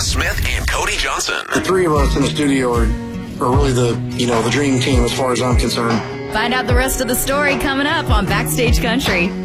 Wes Smith and Cody Johnson. The three of us in the studio are really the dream team as far as I'm concerned. Find out the rest of the story coming up on Backstage Country.